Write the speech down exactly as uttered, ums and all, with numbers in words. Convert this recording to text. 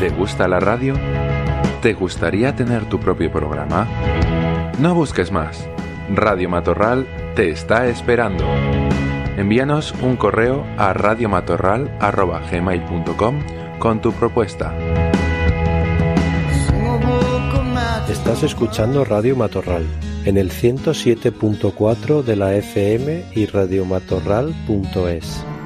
¿Te gusta la radio? ¿Te gustaría tener tu propio programa? No busques más. Radio Matorral te está esperando. Envíanos un correo a radiomatorral arroba gmail punto com con tu propuesta. Estás escuchando Radio Matorral en el ciento siete punto cuatro de la F M y radiomatorral punto es.